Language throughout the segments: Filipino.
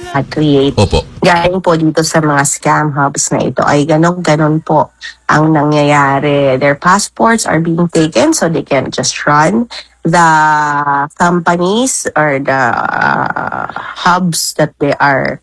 mag-repatriate. Opo. Galing po dito sa mga scam hubs na ito ay ganon po ang nangyayari. Their passports are being taken so they can just run. The companies or the hubs that they are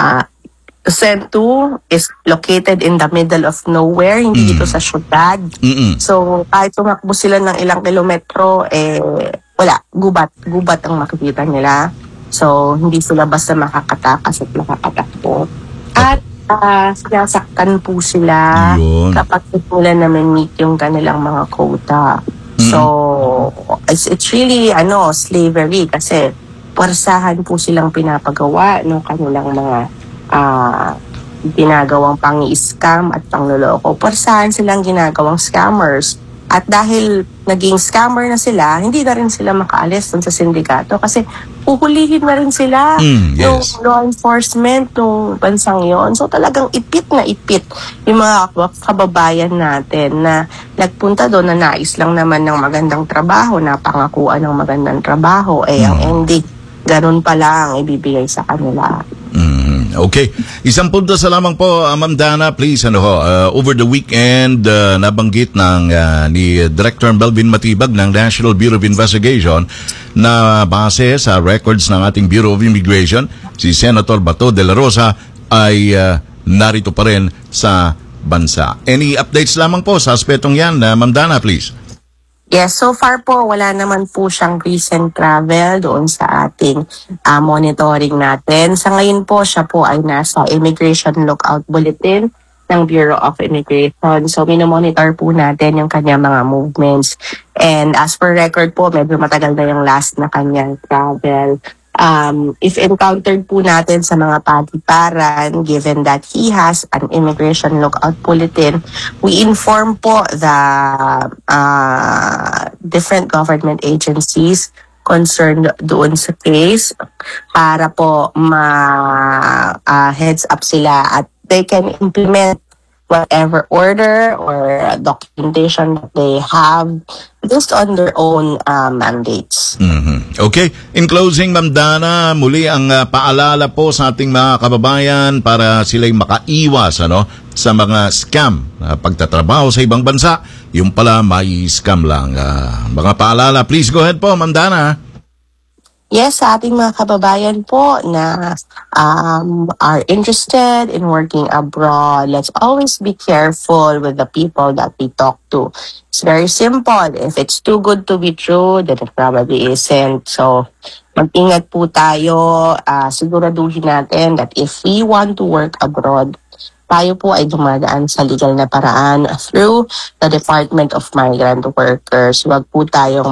sent to is located in the middle of nowhere, hindi dito sa syudad. So, kahit tumakbo sila ng ilang kilometro, wala, gubat ang makikita nila. So, hindi sila basta makakatakas at makakatakbo. At sinasaktan po sila Yun. kapag nila naman meet yung kanilang mga quota. So, it's really, slavery kasi puwersahan po silang pinapagawa ng kanilang mga ginagawang pang-i-scam at pangloloko. Puwersahan silang ginagawang scammers. At dahil naging scammer na sila, hindi na rin sila makaalis dun sa sindikato kasi uhulihin na rin sila ng law enforcement ng bansang yon. So talagang ipit na ipit yung mga kababayan natin na nagpunta doon na nais lang naman ng magandang trabaho, napangakuan ng magandang trabaho. Ang ending, ganun pala ang ibibigay sa kanila. Okay. Isang punto sa lamang po, Ma'am Dana, please, over the weekend, nabanggit ni Director Melvin Matibag ng National Bureau of Investigation na base sa records ng ating Bureau of Immigration, si Senator Bato de la Rosa ay narito pa rin sa bansa. Any updates lamang po sa aspetong yan, Ma'am Dana, please? Yes, so far po, wala naman po siyang recent travel doon sa ating monitoring natin. Sa ngayon po, siya po ay nasa Immigration Lookout Bulletin ng Bureau of Immigration. So, minomonitor po natin yung kanyang mga movements. And as per record po, medyo matagal na yung last na kanyang travel. If encountered po natin sa mga paliparan, given that he has an Immigration Lookout Bulletin, we inform po the different government agencies concerned doon sa case para po heads up sila at they can implement whatever order or documentation that they have just on their own mandates. Okay. In closing, Ma'am Dana, muli ang paalala po sa ating mga kababayan para sila'y makaiwas sa mga scam na pagtatrabaho sa ibang bansa. Yung pala may scam lang. Mga paalala, please go ahead po, Ma'am Dana. Yes, sa ating mga kababayan po na are interested in working abroad, let's always be careful with the people that we talk to. It's very simple. If it's too good to be true, then it probably isn't. So, mag-ingat po tayo. Siguraduhin natin that if we want to work abroad, tayo po ay dumadaan sa legal na paraan through the Department of Migrant Workers. Huwag po tayong